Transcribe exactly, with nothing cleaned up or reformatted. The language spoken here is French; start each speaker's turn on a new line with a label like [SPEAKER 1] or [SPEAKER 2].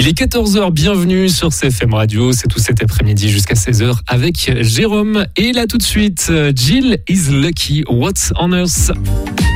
[SPEAKER 1] Il est quatorze heures, bienvenue sur C F M Radio, c'est tout cet après-midi jusqu'à seize heures avec Jérôme. Et là tout de suite, Jill is Lucky, What's on Earth?